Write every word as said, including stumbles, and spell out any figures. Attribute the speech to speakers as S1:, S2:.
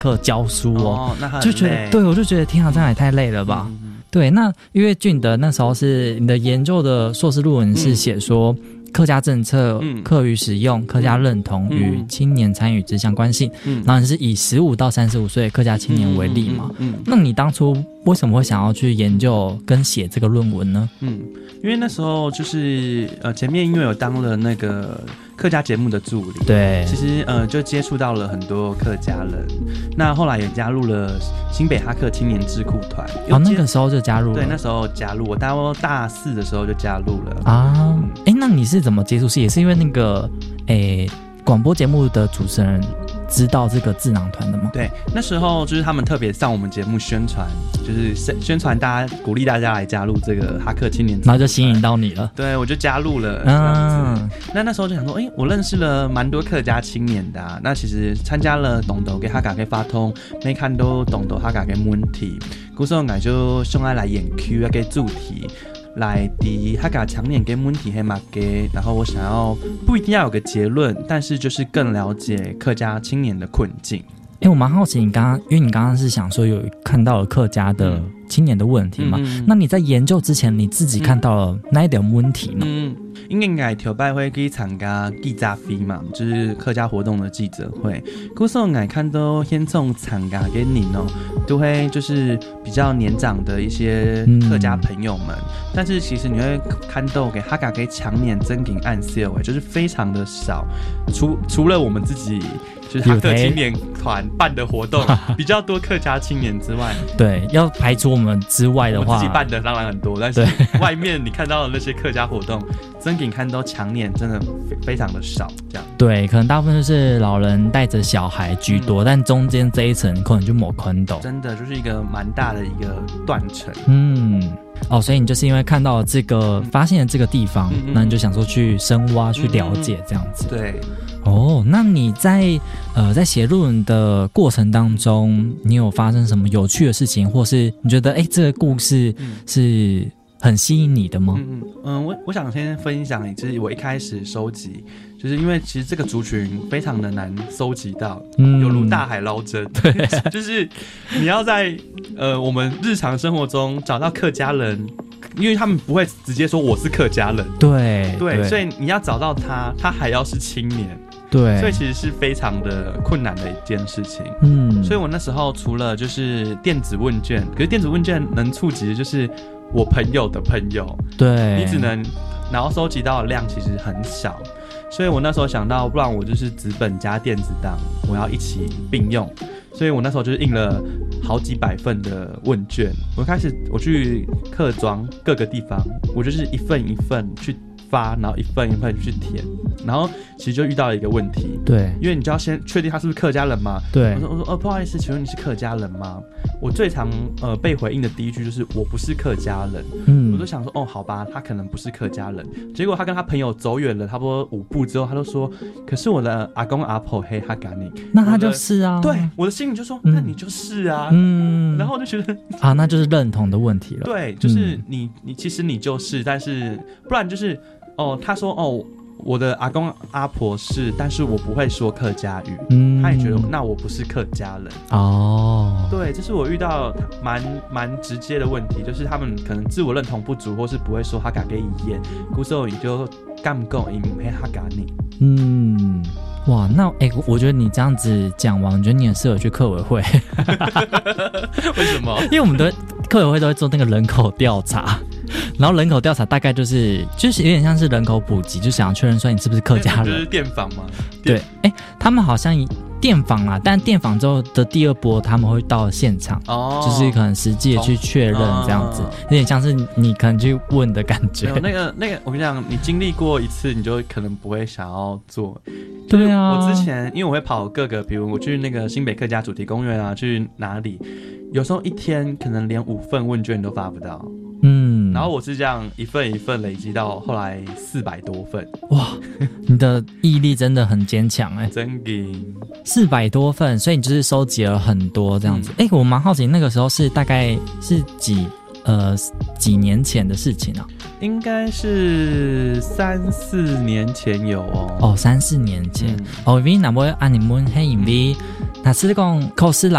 S1: 课教书哦，
S2: 哦那很累
S1: 就觉得对我就觉得天啊，这样也太累了吧。嗯嗯对，那因为俊德那时候是你的研究的硕士论文是写说。嗯客家政策、嗯、课余使用、客家认同与青年参与之相关性，嗯，然后你是以十五到三十五岁客家青年为例嘛，嗯，嗯嗯那你当初为什么会想要去研究跟写这个论文呢？
S2: 嗯，因为那时候就是呃前面因为有当了那个客家节目的助理，
S1: 对，
S2: 其实呃就接触到了很多客家人，那后来也加入了新北哈客青年智库团，
S1: 哦，那个时候就加入了，
S2: 对，那时候加入，我大概大四的时候就加入了
S1: 啊，哎、嗯，那你是怎么接触？是也是因为那个诶广播节目的主持人知道这个智囊团的吗？
S2: 对，那时候就是他们特别上我们节目宣传，就是宣传大家，鼓励大家来加入这个哈客青年，
S1: 然后就吸引到你了。
S2: 对，我就加入了这样子。那那时候就想说，哎、欸，我认识了蛮多客家青年的、啊。那其实参加了懂斗给哈嘎给发通，没看到懂斗哈嘎给问题，故时候我就上来来研究给主题。来的哈嘎强烈跟问题黑马给，然后我想要不一定要有个结论，但是就是更了解客家青年的困境。
S1: 哎、欸，我蛮好奇，你刚刚，因为你刚刚是想说有看到了客家的青年的问题嘛？嗯嗯、那你在研究之前，你自己看到了哪一点问题呢？
S2: 嗯，应该条拜会去参加记者会嘛，就是客家活动的记者会。古时候我看到现从参加给你哦，都会就是比较年长的一些客家朋友们，嗯、但是其实你会看到给哈嘎给强年真景暗笑哎，就是非常的少，除除了我们自己。就是哈客青年团办的活动比较多客家青年之外，
S1: 对，要排除我们之外的话，
S2: 我自己办的当然很多，但是外面你看到的那些客家活动，真给看到强年真的非常的少，这样。
S1: 对，可能大部分就是老人带着小孩居多，嗯、但中间这一层可能就没看到，
S2: 真的就是一个蛮大的一个断层。
S1: 嗯。哦，所以你就是因为看到这个、嗯、发现了这个地方，嗯嗯那你就想说去深挖、嗯、去了解这样子。
S2: 对。
S1: 哦，那你在呃在写论文的过程当中，你有发生什么有趣的事情，或是你觉得哎这个故事是很吸引你的吗？
S2: 嗯嗯嗯，我我想先分享，就是我一开始收集，就是因为其实这个族群非常的难收集到，嗯、有如大海捞针，对，就是你要在呃我们日常生活中找到客家人。因为他们不会直接说我是客家人，
S1: 对
S2: 对, 对，所以你要找到他，他还要是青年，
S1: 对，
S2: 所以其实是非常的困难的一件事情。
S1: 嗯，
S2: 所以我那时候除了就是电子问卷，可是电子问卷能触及的就是我朋友的朋友，
S1: 对，
S2: 你只能然后收集到的量其实很少，所以我那时候想到，不然我就是纸本加电子档，我要一起并用。所以我那时候就是印了好几百份的问卷，我开始我去客庄各个地方，我就是一份一份去发，然后一份一份去填，然后其实就遇到了一个问题，
S1: 对，
S2: 因为你就要先确定他是不是客家人嘛，
S1: 对，
S2: 我说我说呃不好意思，请问你是客家人吗？我最常呃被回应的第一句就是我不是客家人，嗯，我就想说哦好吧，他可能不是客家人，结果他跟他朋友走远了差不多五步之后，他就说，可是我的阿公阿婆黑哈嘎尼，
S1: 那他就是啊，
S2: 对，我的心里就说、嗯、那你就是啊，嗯，然后我就觉得
S1: 啊那就是认同的问题了，
S2: 对，就是你、嗯、你其实你就是，但是不然就是哦他说哦。我的阿公阿婆是，但是我不会说客家语，嗯，他也觉得那我不是客家人哦。对，这是我遇到蛮蛮直接的问题，就是他们可能自我认同不足，或是不会说哈嘎给语言，古时候你就干不够，你唔配哈嘎你。嗯，
S1: 哇，那哎、欸，我觉得你这样子讲完，我觉得你很适合去客委会。
S2: 为什么？
S1: 因为我们的客委会都会做那个人口调查。然后人口调查大概就是就是有点像是人口普及，就想要确认说你是不是客家人，
S2: 就是电访吗？
S1: 对，哎，他们好像电访啦，但电访之后的第二波他们会到现场，哦，就是可能实际的去确认这样子，有点像是你可能去问的感觉。
S2: 有那个那个，我跟你讲，你经历过一次，你就可能不会想要做。
S1: 对啊，
S2: 我之前因为我会跑各个，比如我去那个新北客家主题公园啊，去哪里，有时候一天可能连五份问卷都发不到。嗯，然后我是这样一份一份累积到后来四百多份，哇，
S1: 你的毅力真的很坚强哎，
S2: 真的
S1: 四百多份，所以你就是收集了很多这样子。哎、嗯，我蛮好奇那个时候是大概是几呃几年前的事情啊？
S2: 应该是三四年前有哦。
S1: 哦，三四年前、嗯、哦，因为那我按你们黑因为那是讲考试内